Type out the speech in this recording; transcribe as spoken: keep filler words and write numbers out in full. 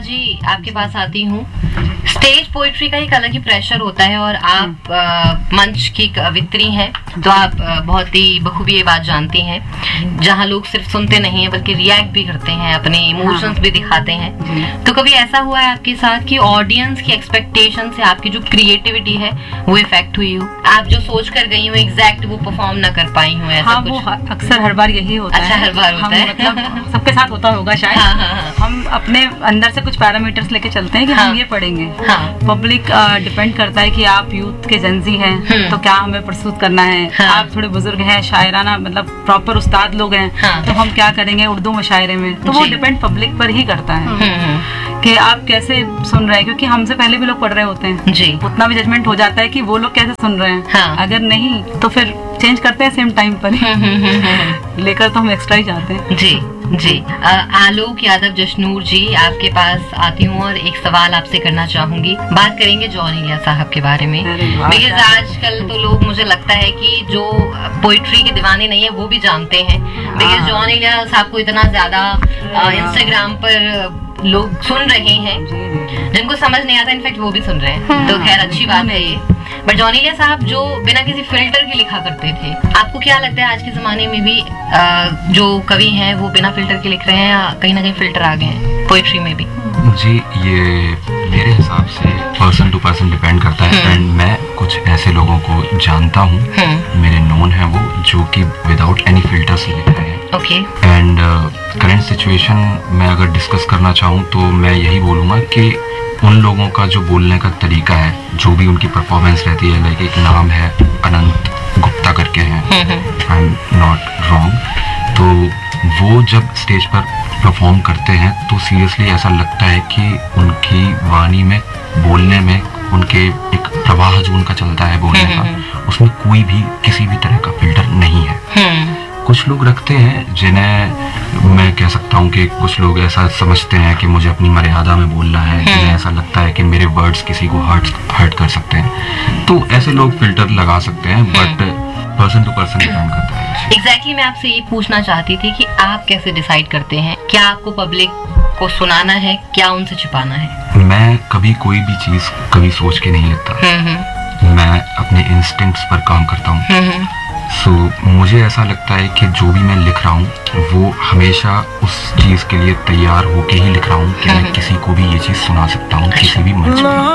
जी आपके पास आती हूँ। स्टेज पोइट्री का एक अलग ही प्रेशर होता है और आप आ, मंच की कवित्री हैं, तो आप आ, बहुत ही बखूबी ये बात जानती हैं, जहाँ लोग सिर्फ सुनते नहीं हैं बल्कि रिएक्ट भी करते हैं, अपने इमोशंस भी दिखाते हैं। तो कभी ऐसा हुआ है आपके साथ कि ऑडियंस की एक्सपेक्टेशन से आपकी जो क्रिएटिविटी है वो इफेक्ट हुई हो, आप जो सोच कर गई हो एग्जैक्ट वो परफॉर्म ना कर पाई हो? ऐसा हाँ, कुछ? वो अक्सर हर बार यही होता अच्छा, है। हर बार होता है। मतलब सबके साथ होता होगा शायद। हाँ, हाँ, हाँ। हम अपने अंदर से कुछ पैरामीटर्स लेके चलते हैं कि हाँ, हम ये पढ़ेंगे। हाँ, पब्लिक डिपेंड करता है कि आप यूथ के जंजी हैं तो क्या हमें प्रस्तुत करना है। हाँ, आप थोड़े बुजुर्ग हैं, शायराना मतलब प्रॉपर उस्ताद लोग हैं, हाँ, तो हम क्या करेंगे उर्दू मुशायरे में। तो वो डिपेंड पब्लिक पर ही करता है कि आप कैसे सुन रहे हैं, क्योंकि हमसे पहले भी लोग पढ़ रहे होते हैं जी। उतना भी जजमेंट हो जाता है कि वो लोग कैसे सुन रहे हैं। हाँ। अगर नहीं तो फिर चेंज करते हैं सेम टाइम पर ही। लेकर तो हम एक्स्ट्रा ही जाते हैं जी जी। आ, आलोक यादव जशनूर जी आपके पास आती हूँ और एक सवाल आपसे करना चाहूंगी। बात करेंगे जॉन इलिया साहब के बारे में, बिकॉज आजकल तो लोग, मुझे लगता है कि जो पोइट्री के दीवाने नहीं है वो भी जानते हैं, बिकॉज जॉन इलिया साहब को इतना ज्यादा इंस्टाग्राम पर लोग सुन रहे हैं, जिनको समझ नहीं आता इनफैक्ट वो भी सुन रहे हैं। तो खैर अच्छी बात है ये। बट जॉन इलिया साहब जो बिना किसी फिल्टर के लिखा करते थे, आपको क्या लगता है आज के जमाने में भी आ, जो कवि हैं वो बिना फिल्टर के लिख रहे हैं या कहीं ना कहीं फिल्टर आ गए हैं पोइट्री में भी? जी, ये मेरे हिसाब से पर्सन टू पर्सन डिपेंड करता है। एंड मैं कुछ ऐसे लोगों को जानता हूँ, मेरे नोन है वो, जो कि विदाउट एनी फिल्टर्स लिख रहे हैं। ओके। एंड करंट सिचुएशन में अगर डिस्कस करना चाहूँ तो मैं यही बोलूँगा कि उन लोगों का जो बोलने का तरीका है, जो भी उनकी परफॉर्मेंस रहती है, लाइक एक नाम है अनंत गुप्ता करके हैं, आई एम नॉट रॉन्ग, तो वो जब स्टेज पर परफॉर्म करते हैं तो सीरियसली ऐसा लगता है कि उनकी वाणी में, बोलने में, उनके एक प्रवाह जो उनका चलता है बोलने का, उसमें कोई भी किसी भी तरह का फिल्टर नहीं है। कुछ लोग रखते हैं जिन्हें मैं कह सकता हूँ कि कुछ लोग ऐसा समझते हैं कि मुझे अपनी मर्यादा में बोलना है, जिन्हें ऐसा लगता है कि मेरे वर्ड्स किसी को हर्ट हर्ट कर सकते हैं, तो ऐसे लोग फिल्टर लगा सकते हैं। But person to person depend करता है। एग्जैक्टली exactly, मैं आपसे ये पूछना चाहती थी कि आप कैसे डिसाइड करते हैं, क्या आपको पब्लिक को सुनाना है, क्या उनसे छुपाना है? मैं कभी कोई भी चीज कभी सोच के नहीं लिखता, मैं अपने इंस्टिंक्ट्स पर काम करता हूँ। सो so, मुझे ऐसा लगता है कि जो भी मैं लिख रहा हूँ वो हमेशा उस चीज के लिए तैयार होके ही लिख रहा हूँ कि मैं किसी को भी ये चीज सुना सकता हूँ किसी भी मंच पर।